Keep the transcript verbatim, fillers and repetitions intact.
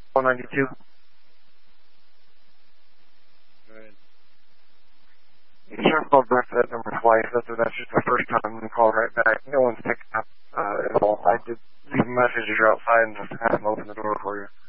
one ninety-two. Go ahead. Sure, called back to that number twice. That's, that's just the first time I called right back. No one's picked up uh, at all. I did leave a message if you're outside and just have them open the door for you.